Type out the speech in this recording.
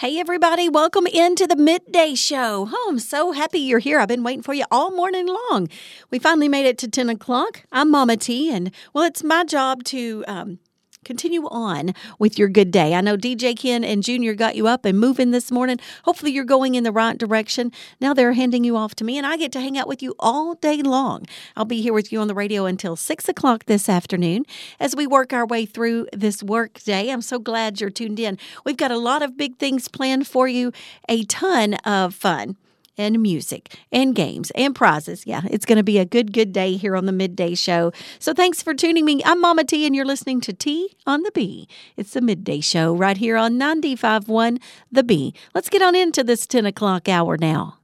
Hey, everybody, welcome into the Midday Show. Oh, I'm so happy you're here. I've been waiting for you all morning long. We finally made it to 10 o'clock. I'm Mama T, and, well, it's my job to continue on with your good day. I know DJ Ken and Junior got you up and moving this morning. Hopefully, you're going in the right direction. Now they're handing you off to me, and I get to hang out with you all day long. I'll be here with you on the radio until 6 o'clock this afternoon as we work our way through this work day. I'm so glad you're tuned in. We've got a lot of big things planned for you, a ton of fun and music and games and prizes. Yeah, it's going to be a good day here on the Midday Show. So thanks for tuning me. I'm Mama T, and you're listening to T on the B. It's the Midday Show right here on 95.1 The B. Let's get on into this 10 o'clock hour now.